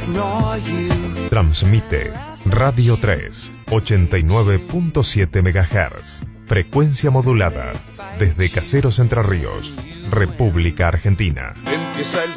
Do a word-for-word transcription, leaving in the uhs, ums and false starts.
Transmite Radio tres, ochenta y nueve punto siete megahertz. Frecuencia modulada. Desde Caseros, Entre Ríos, República Argentina. Empieza el